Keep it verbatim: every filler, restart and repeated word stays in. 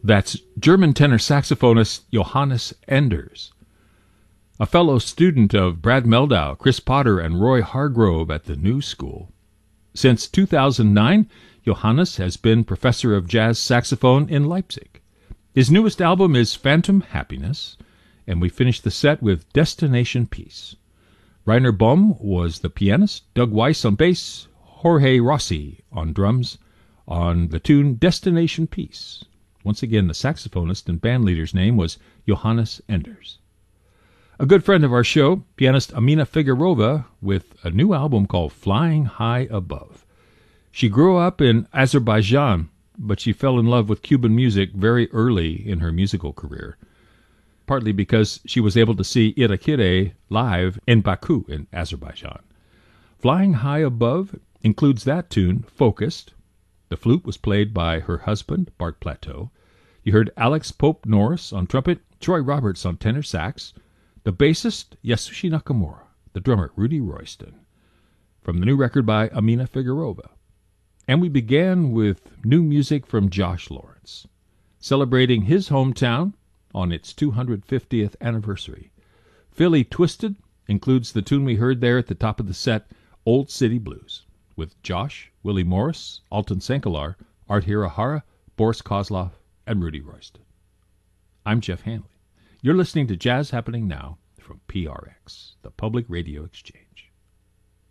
That's German tenor saxophonist Johannes Enders, a fellow student of Brad Meldau, Chris Potter, and Roy Hargrove at the New School. Since two thousand nine, Johannes has been professor of jazz saxophone in Leipzig. His newest album is Phantom Happiness, and we finished the set with Destination Peace. Rainer Bohm was the pianist, Doug Weiss on bass, Jorge Rossi on drums, on the tune Destination Peace. Once again, the saxophonist and bandleader's name was Johannes Enders. A good friend of our show, pianist Amina Figueirova, with a new album called Flying High Above. She grew up in Azerbaijan, but she fell in love with Cuban music very early in her musical career, partly because she was able to see Irakere live in Baku in Azerbaijan. Flying High Above includes that tune, Focused. The flute was played by her husband, Bart Plateau. You heard Alex Pope Norris on trumpet, Troy Roberts on tenor sax, the bassist, Yasushi Nakamura, the drummer, Rudy Royston, from the new record by Amina Figueirova. And we began with new music from Josh Lawrence, celebrating his hometown on its two hundred fiftieth anniversary. Philly Twisted includes the tune we heard there at the top of the set, Old City Blues, with Josh, Willie Morris, Alton Sankalar, Art Hirahara, Boris Kozlov, and Rudy Royston. I'm Jeff Hanley. You're listening to Jazz Happening Now from P R X, the Public Radio Exchange.